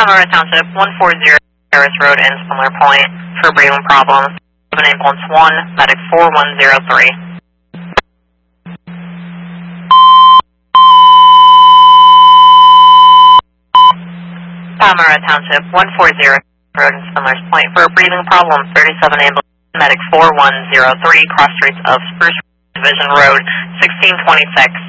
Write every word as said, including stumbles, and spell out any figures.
Palmyra Township, one forty Harris Road in Spindler Point for breathing problems. Ambulance one, medic four one zero three. Palmyra Township, one forty Road in Spindler Point for breathing problems. thirty-seven ambulance, medic four one zero three, cross streets of Spruce Division Road, sixteen twenty-six.